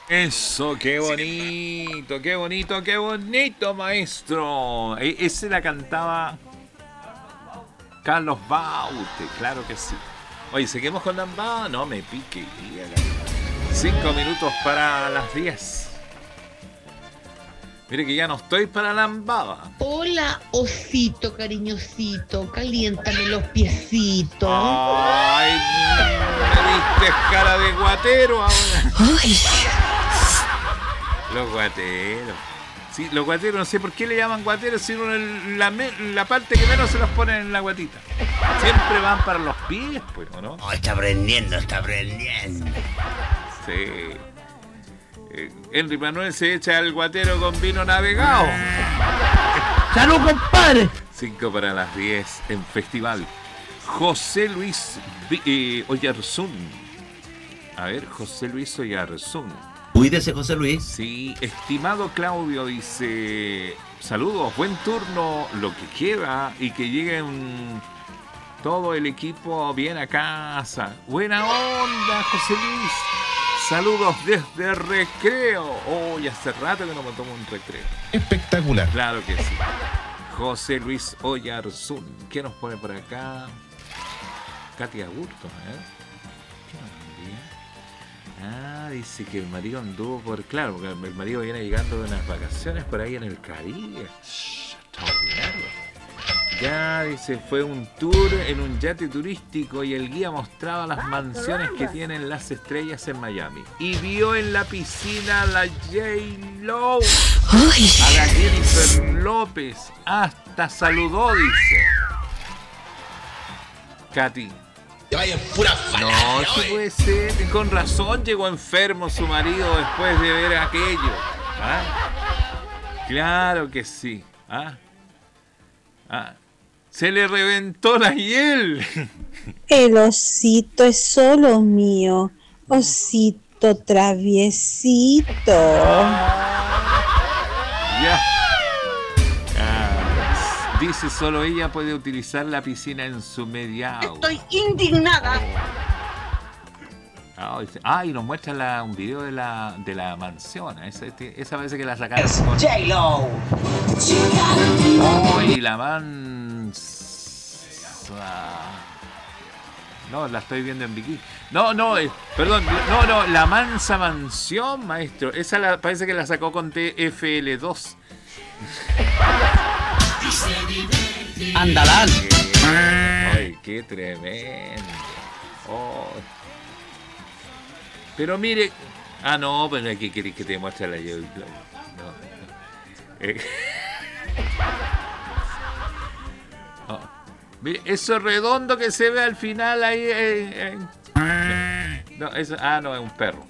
Eso, qué bonito, qué bonito, qué bonito, maestro. Ese la cantaba Carlos Baute, claro que sí. Oye, ¿seguimos con Lambada? No me pique. 5 minutos para las 10. Mire que ya no estoy para Lambada. Hola, osito cariñosito, caliéntame los piecitos. Ay, me diste cara de guatero ahora. Ay. Los guateros. Sí, los guateros, no sé por qué le llaman guateros, sino la parte que menos se los ponen en la guatita. Siempre van para los pies, pues, ¿o no? Oh, está aprendiendo, está aprendiendo. Sí. Henry Manuel se echa el guatero con vino navegado. ¡Salud, compadre! 5 para las 10 en festival. José Luis Oyarzún. A ver, José Luis Oyarzún. Cuídese, José Luis. Sí, estimado Claudio, dice: saludos, buen turno, lo que queda, y que lleguen todo el equipo bien a casa. Buena onda, José Luis. Saludos desde Recreo. Oh, ya hace rato que no me tomo un recreo. Espectacular. Claro que sí. José Luis Oyarzún. ¿Qué nos pone por acá? Katy Agurto, ¿Qué nos envía? Dice que el marido anduvo por... Claro, porque el marido viene llegando de unas vacaciones por ahí en el Caribe. Extraordinario. Ya, dice, fue un tour en un yate turístico y el guía mostraba las mansiones que tienen las estrellas en Miami. Y vio en la piscina a la J-Lo, a la Jennifer López. Hasta saludó, dice Katy. No, sí puede ser. Con razón llegó enfermo su marido después de ver aquello. Claro que sí. Se le reventó la hiel. El osito es solo mío. Osito traviesito. Ya. Dice solo ella puede utilizar la piscina en su media agua. Estoy indignada. Y nos muestra un video de la mansión. Esa parece que la sacaron con J-Lo. y la No, la estoy viendo en bikini. Perdón, la mansa mansión, maestro. Esa parece que la sacó con TFL2. ¡Andalán! Ay, qué tremendo. Pero mire... pero aquí querés que te muestre la yo. Mire, eso redondo que se ve al final ahí. No, eso, no, es un perro.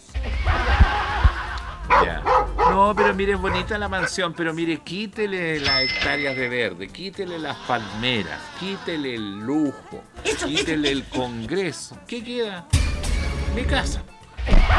Ya. No, pero mire, es bonita la mansión, pero mire, quítele las hectáreas de verde, quítele las palmeras, quítele el lujo, quítele el congreso. ¿Qué queda? Mi casa.